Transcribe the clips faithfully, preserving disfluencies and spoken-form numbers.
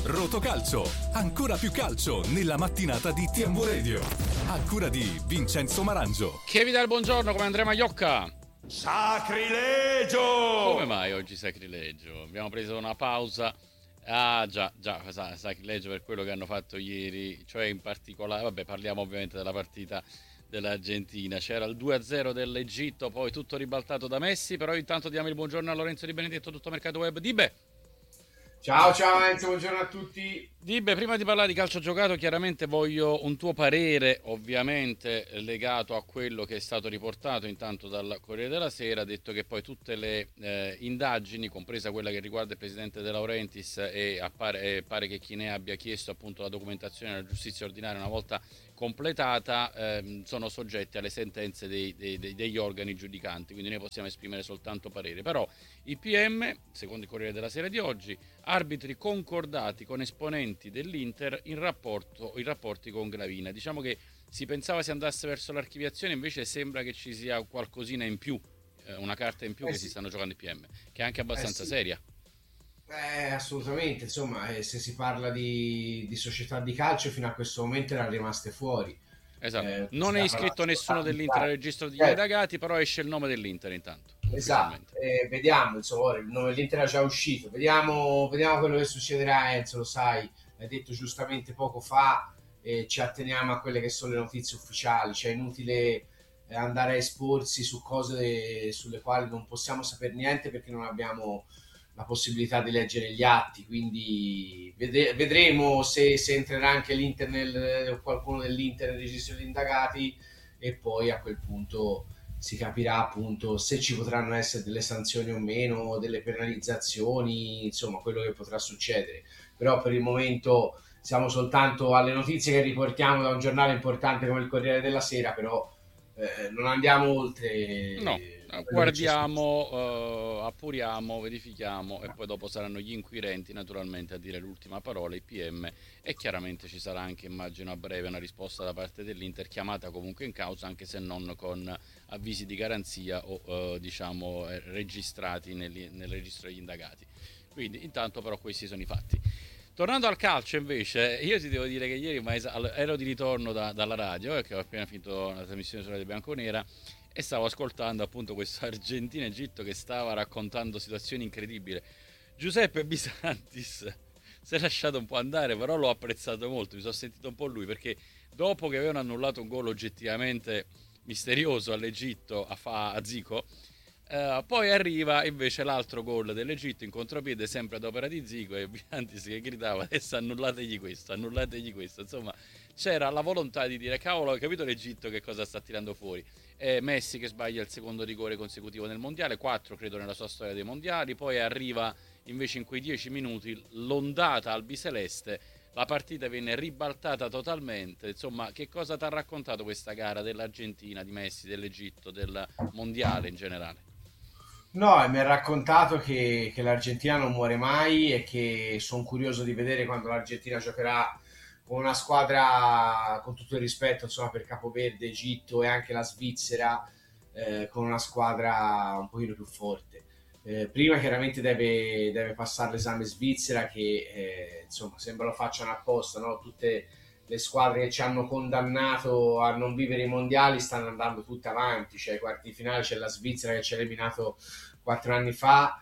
Rotocalcio, ancora più calcio nella mattinata di T M Radio. A cura di Vincenzo Marangio. Che vi dà il buongiorno, come Andrea Maiocca? Sacrilegio! Come mai oggi sacrilegio? Abbiamo preso una pausa. Ah già, già, sacrilegio per quello che hanno fatto ieri, cioè in particolare, vabbè, parliamo ovviamente della partita dell'Argentina. C'era il due a zero dell'Egitto, poi tutto ribaltato da Messi, però intanto diamo il buongiorno a Lorenzo Di Benedetto, tutto mercato web. Dibe! Ciao ciao Enzo, buongiorno a tutti. Dibe, prima di parlare di calcio giocato, chiaramente voglio un tuo parere, ovviamente legato a quello che è stato riportato intanto dal Corriere della Sera. Ha detto che poi tutte le eh, indagini, compresa quella che riguarda il presidente De Laurentiis, e appare, eh, pare che chi ne abbia chiesto appunto la documentazione alla giustizia ordinaria una volta completata, ehm, sono soggetti alle sentenze dei, dei, dei, degli organi giudicanti, quindi noi possiamo esprimere soltanto parere. Però i P M, secondo il Corriere della Sera di oggi, arbitri concordati con esponenti dell'Inter in rapporto in rapporti con Gravina. Diciamo che si pensava si andasse verso l'archiviazione, invece sembra che ci sia qualcosina in più, eh, una carta in più eh che sì. si stanno giocando i P M, che è anche abbastanza eh sì. seria. Eh, assolutamente, insomma, eh, se si parla di, di società di calcio fino a questo momento erano rimaste fuori. Esatto. Eh, non è iscritto nessuno dell'Inter al registro degli indagati, però esce il nome dell'Inter intanto. Esatto, eh, vediamo, insomma, il nome dell'Inter è già uscito, vediamo, vediamo quello che succederà. Enzo, lo sai, l'hai detto giustamente poco fa, eh, ci atteniamo a quelle che sono le notizie ufficiali, cioè è inutile eh, andare a esporsi su cose sulle quali non possiamo sapere niente perché non abbiamo la possibilità di leggere gli atti, quindi vede- vedremo se, se entrerà anche l'Inter nel, o qualcuno dell'Inter nel registro di indagati, e poi a quel punto si capirà appunto se ci potranno essere delle sanzioni o meno, delle penalizzazioni, insomma quello che potrà succedere. Però per il momento siamo soltanto alle notizie che riportiamo da un giornale importante come il Corriere della Sera, però eh, non andiamo oltre. No, guardiamo, uh, appuriamo, verifichiamo e poi dopo saranno gli inquirenti naturalmente a dire l'ultima parola, i P M, e chiaramente ci sarà anche, immagino a breve, una risposta da parte dell'Inter, chiamata comunque in causa, anche se non con avvisi di garanzia o uh, diciamo eh, registrati nel, nel registro degli indagati. Quindi intanto però questi sono i fatti. Tornando al calcio invece, io ti devo dire che ieri ma ero di ritorno da, dalla radio, che ho appena finito la trasmissione sulla Radio Bianconera, e stavo ascoltando appunto questo Argentina-Egitto che stava raccontando situazioni incredibili. Giuseppe Bisantis si è lasciato un po' andare, però l'ho apprezzato molto, mi sono sentito un po' lui, perché dopo che avevano annullato un gol oggettivamente misterioso all'Egitto a, fa, a Zico, Uh, poi arriva invece l'altro gol dell'Egitto in contropiede, sempre ad opera di Zico, e Biantis che gridava: adesso annullategli questo, annullategli questo. Insomma, c'era la volontà di dire: cavolo, ho capito l'Egitto che cosa sta tirando fuori. eh, Messi che sbaglia il secondo rigore consecutivo nel mondiale, quattro credo nella sua storia dei mondiali. Poi arriva invece in quei dieci minuti l'ondata albiceleste, la partita viene ribaltata totalmente. Insomma, che cosa ti ha raccontato questa gara dell'Argentina, di Messi, dell'Egitto, del mondiale in generale? No, mi ha raccontato che, che l'Argentina non muore mai e che sono curioso di vedere quando l'Argentina giocherà con una squadra, con tutto il rispetto insomma per Capoverde, Egitto e anche la Svizzera, eh, con una squadra un pochino più forte. Eh, prima chiaramente deve, deve passare l'esame Svizzera, che eh, insomma sembra lo facciano apposta, no? Tutte le squadre che ci hanno condannato a non vivere i mondiali stanno andando tutte avanti, cioè ai quarti di finale c'è la Svizzera che ci ha eliminato quattro anni fa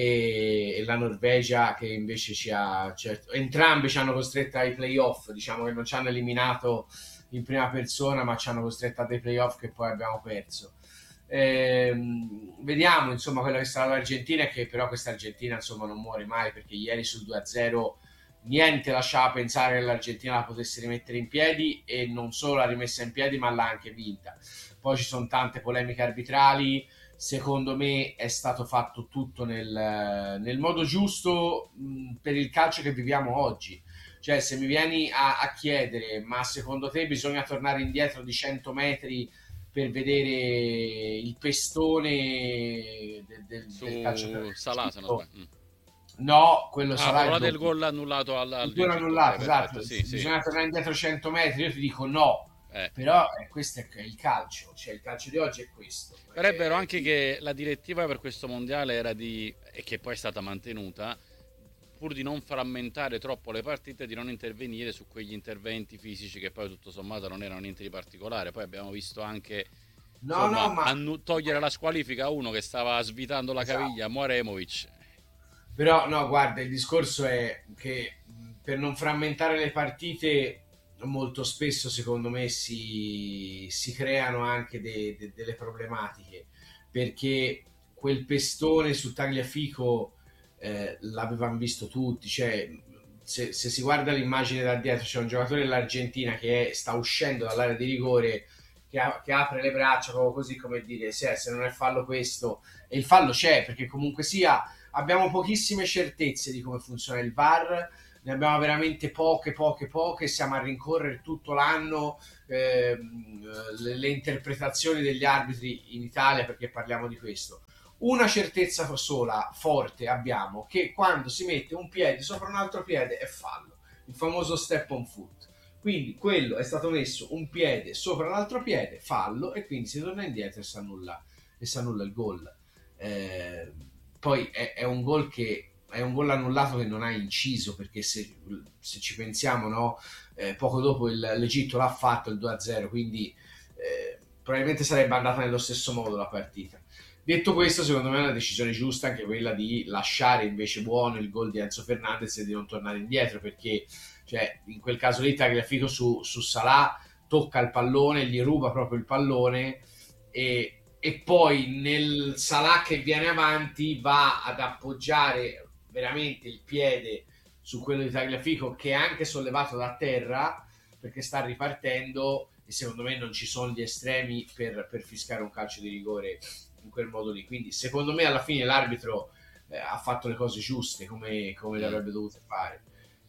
e, e la Norvegia che invece ci ha, certo, entrambe ci hanno costretto ai playoff, diciamo che non ci hanno eliminato in prima persona ma ci hanno costretto a dei playoff che poi abbiamo perso. Eh, vediamo insomma quella che sarà l'Argentina, e che però questa Argentina insomma non muore mai, perché ieri sul due a zero niente lasciava pensare che l'Argentina la potesse rimettere in piedi, e non solo l'ha rimessa in piedi ma l'ha anche vinta. Poi ci sono tante polemiche arbitrali, secondo me è stato fatto tutto nel, nel modo giusto mh, per il calcio che viviamo oggi. Cioè se mi vieni a, a chiedere ma secondo te bisogna tornare indietro di cento metri per vedere il pestone del, del, su del calcio Salah, se non sbaglio. No, quello ah, sarà quello del gol annullato al, al il gol annullato, esatto. Sì, bisogna sì. tornare indietro cento metri, io ti dico no, eh. però eh, questo è il calcio, cioè il calcio di oggi è questo. Però è vero anche che la direttiva per questo mondiale era di, e che poi è stata mantenuta, pur di non frammentare troppo le partite, di non intervenire su quegli interventi fisici che poi tutto sommato non erano niente di particolare. Poi abbiamo visto anche No, insomma, no, ma annu- togliere la squalifica a uno che stava svitando la esatto. caviglia, Moremovic. Però no, guarda, il discorso è che mh, per non frammentare le partite molto spesso secondo me si, si creano anche de- de- delle problematiche, perché quel pestone su Tagliafico eh, l'avevamo visto tutti, cioè se, se si guarda l'immagine da dietro c'è un giocatore dell'Argentina che è- sta uscendo dall'area di rigore, che, a- che apre le braccia proprio così, come dire se, se non è fallo questo, e il fallo c'è, perché comunque sia abbiamo pochissime certezze di come funziona il V A R, ne abbiamo veramente poche, poche, poche, siamo a rincorrere tutto l'anno ehm, le, le interpretazioni degli arbitri in Italia, perché parliamo di questo. Una certezza sola, forte, abbiamo, che quando si mette un piede sopra un altro piede è fallo, il famoso step on foot. Quindi quello è stato messo un piede sopra l'altro piede, fallo, e quindi si torna indietro e si annulla, e si annulla il gol. Eh, poi è, è un gol che è un gol annullato che non ha inciso, perché se, se ci pensiamo, no, eh, poco dopo il, l'Egitto l'ha fatto il due a zero, quindi eh, probabilmente sarebbe andata nello stesso modo la partita. Detto questo, secondo me è una decisione giusta anche quella di lasciare invece buono il gol di Enzo Fernandez e di non tornare indietro, perché cioè, in quel caso lì Tagliafico su, su Salah tocca il pallone, gli ruba proprio il pallone, e, e poi nel Salah che viene avanti va ad appoggiare veramente il piede su quello di Tagliafico, che è anche sollevato da terra perché sta ripartendo, e secondo me non ci sono gli estremi per, per fiscare un calcio di rigore in quel modo lì. Quindi secondo me alla fine l'arbitro eh, ha fatto le cose giuste come, come le avrebbe dovute fare.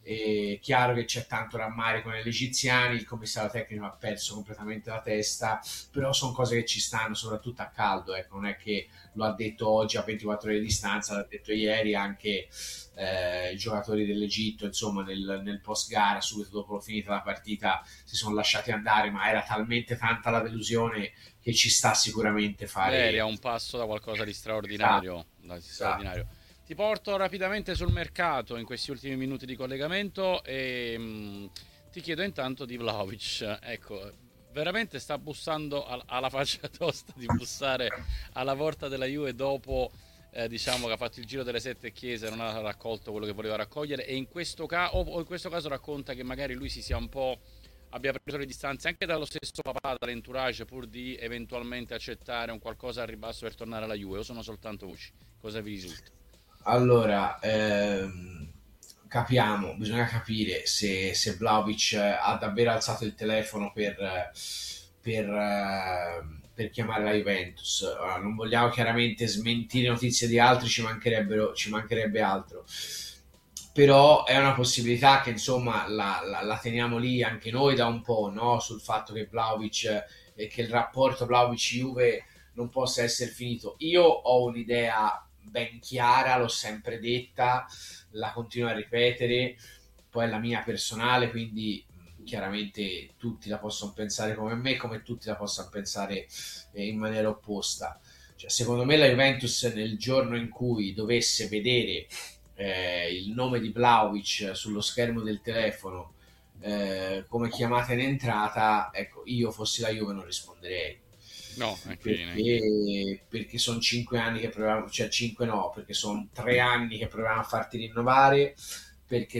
È chiaro che c'è tanto rammarico negli egiziani, il commissario tecnico ha perso completamente la testa, però sono cose che ci stanno soprattutto a caldo, ecco. Non è che lo ha detto oggi a ventiquattro ore di distanza, l'ha detto ieri anche eh, i giocatori dell'Egitto, insomma nel, nel post gara, subito dopo finita la partita, si sono lasciati andare, ma era talmente tanta la delusione che ci sta sicuramente Beh, eri a fare. un passo da qualcosa di Esatto, straordinario, da esatto. straordinario. Ti porto rapidamente sul mercato in questi ultimi minuti di collegamento e mh, ti chiedo intanto di Vlahovic. Ecco, veramente sta bussando al- alla faccia tosta di bussare alla porta della Juve dopo eh, diciamo che ha fatto il giro delle sette chiese, non ha raccolto quello che voleva raccogliere, e in questo, ca- o o in questo caso racconta che magari lui si sia un po' abbia preso le distanze anche dallo stesso papà, dall'entourage, pur di eventualmente accettare un qualcosa al ribasso per tornare alla Juve, o sono soltanto voci? Cosa vi risulta? Allora, ehm, capiamo, bisogna capire se, se Vlahovic ha davvero alzato il telefono per, per, eh, per chiamare la Juventus. Ora, non vogliamo chiaramente smentire notizie di altri, ci mancherebbero, ci mancherebbe altro. Però è una possibilità che insomma la, la, la teniamo lì anche noi da un po', no? Sul fatto che Vlahovic e che il rapporto Vlahovic-Juve non possa essere finito. Io ho un'idea ben chiara, l'ho sempre detta, la continuo a ripetere, poi è la mia personale, quindi mh, chiaramente tutti la possono pensare come me, come tutti la possono pensare eh, in maniera opposta. Cioè, secondo me la Juventus nel giorno in cui dovesse vedere eh, il nome di Vlahovic sullo schermo del telefono eh, come chiamata in entrata, ecco, io fossi la Juve non risponderei, No, anche, neanche io. perché, perché sono cinque anni che proviamo, cioè cinque no, perché sono tre anni che proviamo a farti rinnovare, perché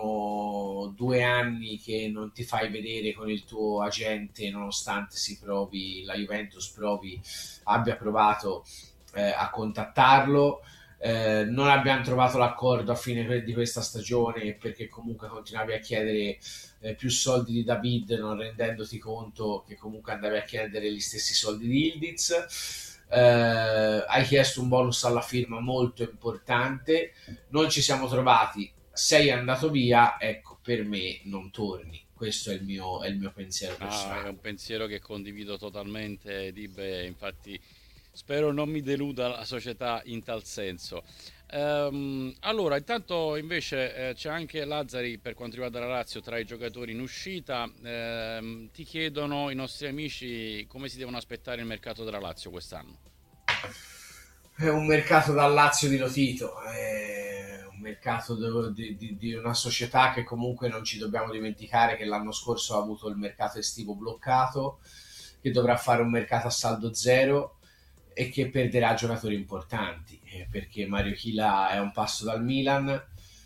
sono due anni che non ti fai vedere con il tuo agente, nonostante si provi, la Juventus provi, abbia provato eh, a contattarlo. Eh, non abbiamo trovato l'accordo a fine di questa stagione, perché comunque continuavi a chiedere eh, più soldi di David, non rendendoti conto che comunque andavi a chiedere gli stessi soldi di Ildiz. Eh, hai chiesto un bonus alla firma molto importante, non ci siamo trovati, sei andato via, ecco, per me non torni. Questo è il mio, è il mio pensiero Ah, è personale. un pensiero che condivido totalmente, Dibe, infatti spero non mi deluda la società in tal senso. Ehm, allora, intanto invece eh, c'è anche Lazzari per quanto riguarda la Lazio tra i giocatori in uscita. Ehm, ti chiedono i nostri amici come si devono aspettare il mercato della Lazio quest'anno. È un mercato da Lazio di Lotito, è un un mercato di, di, di una società che comunque non ci dobbiamo dimenticare che l'anno scorso ha avuto il mercato estivo bloccato, che dovrà fare un mercato a saldo zero e che perderà giocatori importanti, eh, perché Mario Chila è un passo dal Milan,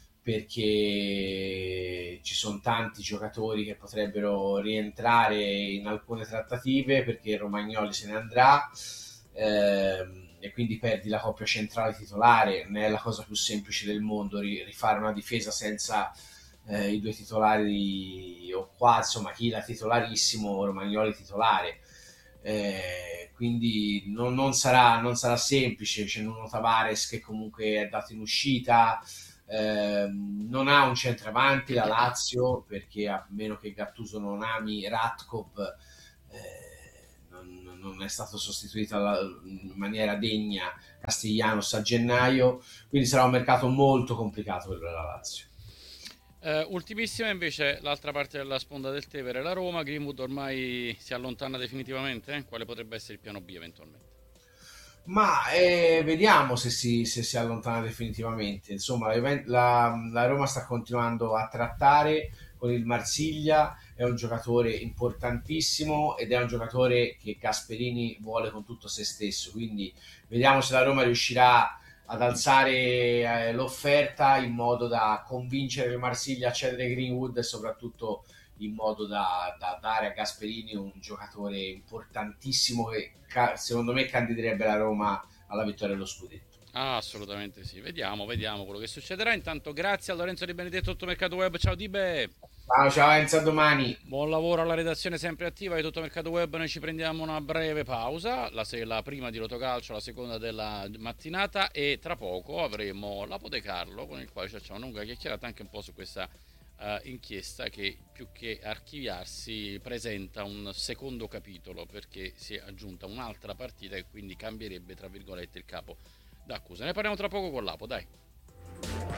perché ci sono tanti giocatori che potrebbero rientrare in alcune trattative, perché Romagnoli se ne andrà, ehm, e quindi perdi la coppia centrale titolare. Non è la cosa più semplice del mondo rifare una difesa senza eh, i due titolari, o qua insomma Chila titolarissimo, Romagnoli titolare. Eh, quindi non, non, sarà, non sarà semplice. C'è Nuno Tavares che comunque è dato in uscita, eh, non ha un centravanti la Lazio, perché a meno che Gattuso non ami Ratkov, eh, non, non è stato sostituito alla, in maniera degna Castellanos a gennaio, quindi sarà un mercato molto complicato quello della Lazio. Uh, ultimissima invece l'altra parte della sponda del Tevere, la Roma. Greenwood ormai si allontana definitivamente? Eh? Quale potrebbe essere il piano B eventualmente? Ma eh, vediamo se si, se si allontana definitivamente. Insomma, la, la, la Roma sta continuando a trattare con il Marsiglia, è un giocatore importantissimo ed è un giocatore che Gasperini vuole con tutto se stesso, quindi vediamo se la Roma riuscirà ad alzare eh, l'offerta in modo da convincere il Marsiglia a cedere Greenwood, e soprattutto in modo da, da dare a Gasperini un giocatore importantissimo che ca- secondo me candiderebbe la Roma alla vittoria dello scudetto. Ah, assolutamente sì. Vediamo, vediamo quello che succederà. Intanto grazie a Lorenzo Di Benedetto, Tutto Mercato Web. Ciao Dibe. Ciao, ciao Enzo, a domani. Buon lavoro alla redazione sempre attiva di Tutto Mercato Web. Noi ci prendiamo una breve pausa, la, se- la prima di Rotocalcio, la seconda della mattinata, e tra poco avremo Lapo De Carlo, con il quale ci facciamo una lunga chiacchierata anche un po' su questa uh, inchiesta che, più che archiviarsi, presenta un secondo capitolo, perché si è aggiunta un'altra partita e quindi cambierebbe tra virgolette il capo d'accusa. Ne parliamo tra poco con Lapo, dai.